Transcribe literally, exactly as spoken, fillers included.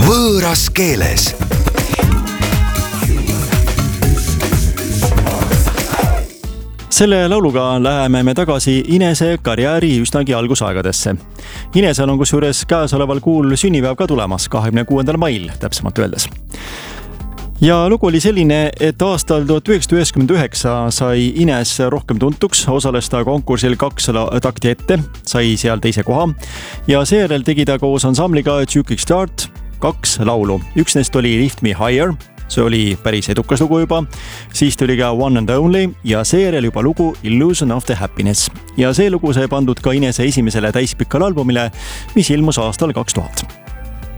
võõras keeles. Selle lauluga läheme me tagasi Inese karjääri üsnagi algusaegadesse. Inesel on kusjuures käesoleval kuul sünnipäev ka tulemas, kahekümne kuuendal mail täpsemalt öeldes. Ja lugu oli selline, et aastal tuhat üheksasada üheksakümmend üheksa sai Ines rohkem tuntuks, osales ta konkursil kaks takti ette, sai seal teise koha ja seejärel tegi ta koos ansambliga Juke Start kaks laulu. Üks neist oli Lift Me Higher, see oli päris edukas lugu juba, siis tuli ka One and Only ja seejärel juba lugu Illusion of the Happiness. Ja see lugu sai pandud ka Inese esimesele täispikal albumile, mis ilmus aastal kaks tuhat.